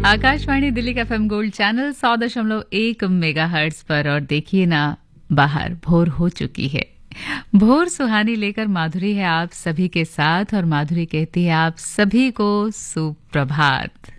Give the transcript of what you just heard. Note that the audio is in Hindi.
आकाशवाणी दिल्ली का एफएम गोल्ड चैनल 100.1 मेगाहर्ट्ज पर। और देखिए ना, बाहर भोर हो चुकी है। भोर सुहानी लेकर माधुरी है आप सभी के साथ, और माधुरी कहती है आप सभी को सुप्रभात।